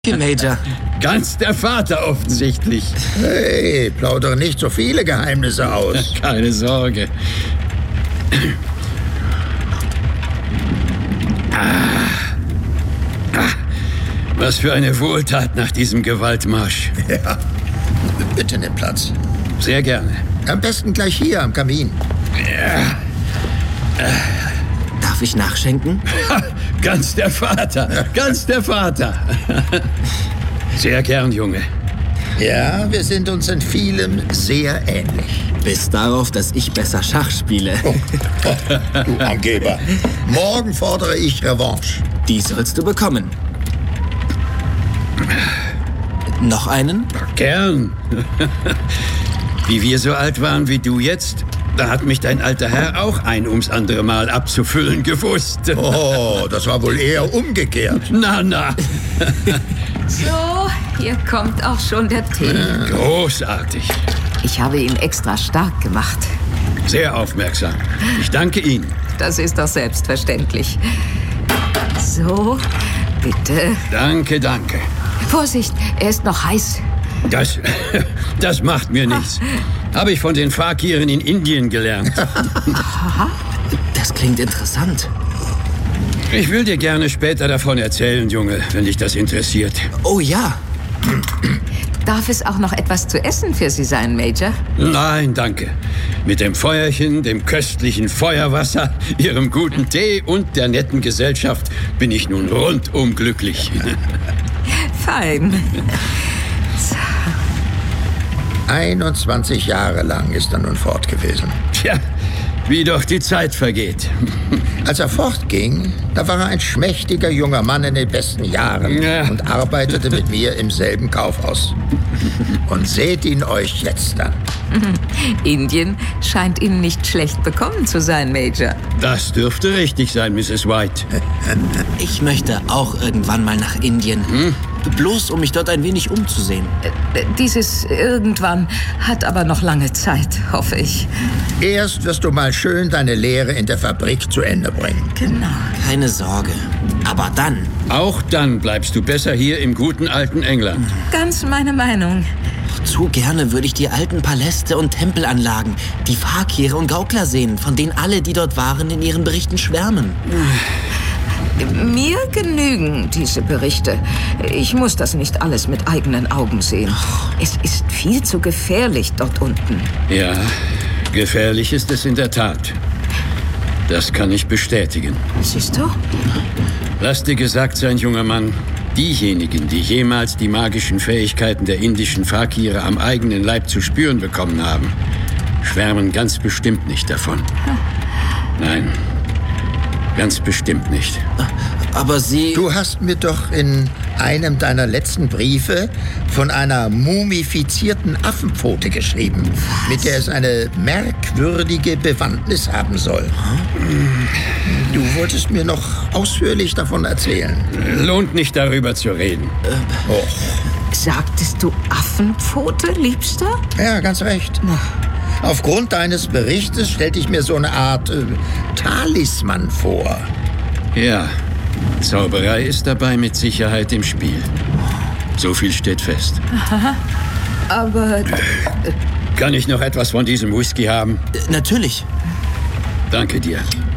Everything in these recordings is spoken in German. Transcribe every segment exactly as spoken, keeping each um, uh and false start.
Major. Ganz der Vater offensichtlich. Hey, plaudere nicht so viele Geheimnisse aus. Keine Sorge. Ah. Ah. Was für eine Wohltat nach diesem Gewaltmarsch. Ja, bitte nimm Platz. Sehr gerne. Am besten gleich hier am Kamin. Ja. Darf ich nachschenken? Ganz der Vater, ganz der Vater. Sehr gern, Junge. Ja, wir sind uns in vielem sehr ähnlich. Bis darauf, dass ich besser Schach spiele. Oh, oh, du Angeber. Morgen fordere ich Revanche. Die sollst du bekommen. Noch einen? Gern. Wie wir so alt waren wie du jetzt, da hat mich dein alter Herr auch ein ums andere Mal abzufüllen gewusst. Oh, das war wohl eher umgekehrt. Na, na. So, hier kommt auch schon der Tee. Großartig. Ich habe ihn extra stark gemacht. Sehr aufmerksam. Ich danke Ihnen. Das ist doch selbstverständlich. So, bitte. Danke, danke. Vorsicht, er ist noch heiß. Das, das macht mir nichts. Habe ich von den Fakiren in Indien gelernt. Aha. Das klingt interessant. Ich will dir gerne später davon erzählen, Junge, wenn dich das interessiert. Oh ja. Darf es auch noch etwas zu essen für Sie sein, Major? Nein, danke. Mit dem Feuerchen, dem köstlichen Feuerwasser, Ihrem guten Tee und der netten Gesellschaft bin ich nun rundum glücklich. Fein. einundzwanzig Jahre lang ist er nun fort gewesen. Tja, wie doch die Zeit vergeht. Als er fortging, da war er ein schmächtiger junger Mann in den besten Jahren Ja. und arbeitete mit mir im selben Kaufhaus. Und seht ihn euch jetzt an. Indien scheint Ihnen nicht schlecht bekommen zu sein, Major. Das dürfte richtig sein, Misses White. Ich möchte auch irgendwann mal nach Indien. Hm? Bloß, um mich dort ein wenig umzusehen. Äh, Dieses irgendwann hat aber noch lange Zeit, hoffe ich. Erst wirst du mal schön deine Lehre in der Fabrik zu Ende bringen. Genau. Keine Sorge. Aber dann. Auch dann bleibst du besser hier im guten alten England. Ganz meine Meinung. Zu gerne würde ich die alten Paläste und Tempelanlagen, die Fakire und Gaukler sehen, von denen alle, die dort waren, in ihren Berichten schwärmen. Mir genügen diese Berichte. Ich muss das nicht alles mit eigenen Augen sehen. Es ist viel zu gefährlich dort unten. Ja, gefährlich ist es in der Tat. Das kann ich bestätigen. Siehst du? Lass dir gesagt sein, junger Mann, diejenigen, die jemals die magischen Fähigkeiten der indischen Fakire am eigenen Leib zu spüren bekommen haben, schwärmen ganz bestimmt nicht davon. Nein, ganz bestimmt nicht. Aber Sie... Du hast mir doch in einem deiner letzten Briefe von einer mumifizierten Affenpfote geschrieben, was? Mit der es eine merkwürdige Bewandtnis haben soll. Hm? Du wolltest mir noch ausführlich davon erzählen. Lohnt nicht, darüber zu reden. Äh, oh. Sagtest du Affenpfote, Liebster? Ja, ganz recht. Aufgrund deines Berichtes stellte ich mir so eine Art äh, Talisman vor. Ja, Zauberei ist dabei mit Sicherheit im Spiel. So viel steht fest. Aha. Aber... Äh, Kann ich noch etwas von diesem Whisky haben? Äh, natürlich. Danke dir.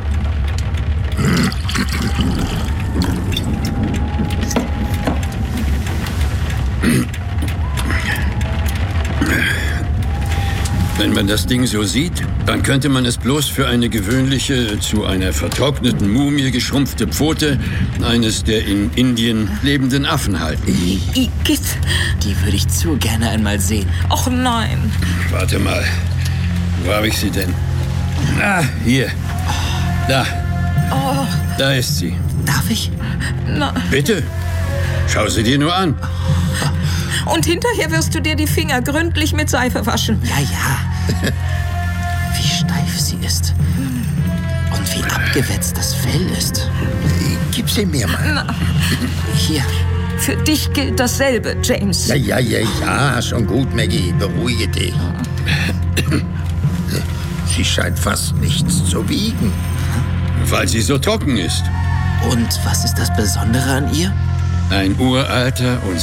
Wenn man das Ding so sieht, dann könnte man es bloß für eine gewöhnliche, zu einer vertrockneten Mumie geschrumpfte Pfote eines der in Indien lebenden Affen halten. Igitt. Die würde ich zu gerne einmal sehen. Och nein. Warte mal. Wo habe ich sie denn? Ah, hier. Da. Oh. Da ist sie. Darf ich? Na. Bitte. Schau sie dir nur an. Und hinterher wirst du dir die Finger gründlich mit Seife waschen. Ja, ja. Wie steif sie ist. Und wie abgewetzt das Fell ist. Gib sie mir mal. Na. Hier. Für dich gilt dasselbe, James. Ja, ja, ja, ja. Schon gut, Maggie. Beruhige dich. Sie scheint fast nichts zu wiegen. Weil sie so trocken ist. Und was ist das Besondere an ihr? Ein uralter und